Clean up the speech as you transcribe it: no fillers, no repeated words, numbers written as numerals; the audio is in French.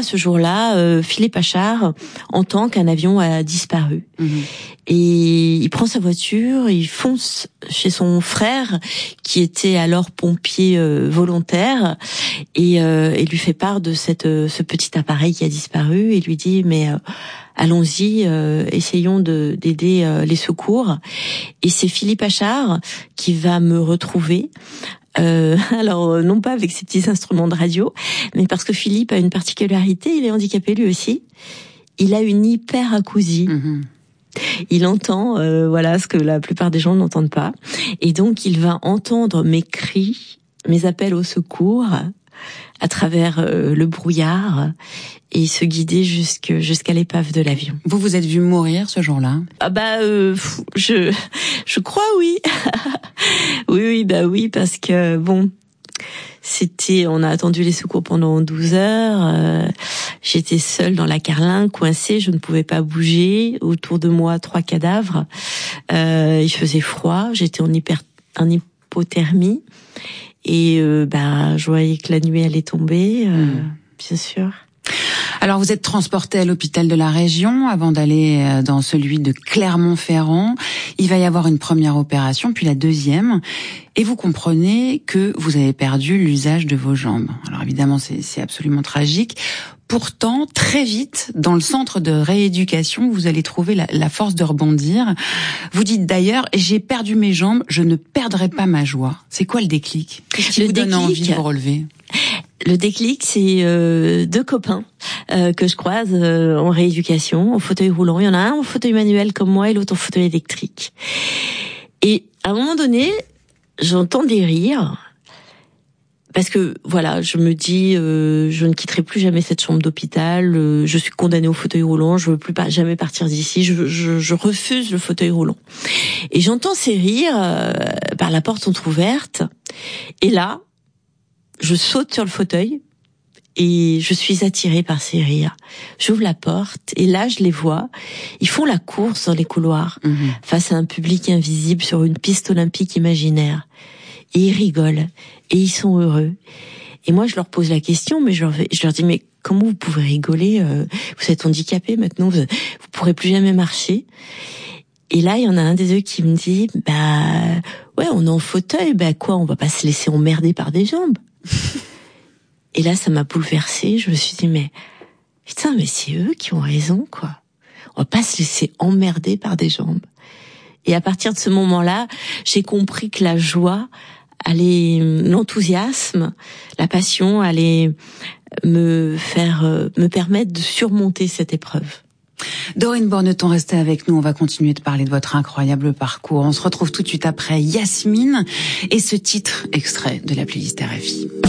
ce jour-là, Philippe Achard entend qu'un avion a disparu. Et il prend sa voiture, il fonce chez son frère, qui était alors pompier volontaire, et lui fait part de ce petit appareil qui a disparu, et lui dit mais allons-y, essayons d'aider les secours. Et c'est Philippe Achard qui va me retrouver. Alors non pas avec ses petits instruments de radio, mais parce que Philippe a une particularité, il est handicapé lui aussi. Il a une hyperacousie. Il entend voilà ce que la plupart des gens n'entendent pas, et donc il va entendre mes cris, mes appels au secours à travers le brouillard et se guider jusqu'à l'épave de l'avion. Vous vous êtes vu mourir ce jour-là? Ah bah je crois oui. oui parce que bon, on a attendu les secours pendant 12 heures. J'étais seule dans la carlingue, coincée, je ne pouvais pas bouger. Autour de moi, 3 cadavres. Il faisait froid, j'étais en hypothermie. Et je voyais que la nuit allait tomber, bien sûr. Alors vous êtes transporté à l'hôpital de la région avant d'aller dans celui de Clermont-Ferrand. Il va y avoir une première opération, puis la deuxième. Et vous comprenez que vous avez perdu l'usage de vos jambes. Alors évidemment, c'est absolument tragique. Pourtant, très vite, dans le centre de rééducation, vous allez trouver la force de rebondir. Vous dites d'ailleurs, j'ai perdu mes jambes, je ne perdrai pas ma joie. C'est quoi le déclic? Qu'est-ce qui vous donne envie de vous relever? Le déclic, c'est 2 copains que je croise en rééducation, en fauteuil roulant. Il y en a un en fauteuil manuel comme moi et l'autre en fauteuil électrique. Et à un moment donné, j'entends des rires. Parce que voilà, je me dis, je ne quitterai plus jamais cette chambre d'hôpital. Je suis condamnée au fauteuil roulant. Je veux plus jamais partir d'ici. Je refuse le fauteuil roulant. Et j'entends ces rires par la porte entrouverte. Et là, je saute sur le fauteuil et je suis attirée par ces rires. J'ouvre la porte et là, je les vois. Ils font la course dans les couloirs face à un public invisible sur une piste olympique imaginaire. Et ils rigolent, et ils sont heureux. Et moi, je leur pose la question, mais je leur dis, mais comment vous pouvez rigoler? Vous êtes handicapés maintenant, vous pourrez plus jamais marcher. Et là, il y en a un des deux qui me dit, ouais, on est en fauteuil, quoi, on va pas se laisser emmerder par des jambes. Et là, ça m'a bouleversée. Je me suis dit, mais putain, mais c'est eux qui ont raison, quoi. On va pas se laisser emmerder par des jambes. Et à partir de ce moment-là, j'ai compris que la joie l'enthousiasme, la passion allait me permettre de surmonter cette épreuve. Dorine Borneton, restez avec nous, on va continuer de parler de votre incroyable parcours. On se retrouve tout de suite après Yasmine et ce titre extrait de la playlist RFI.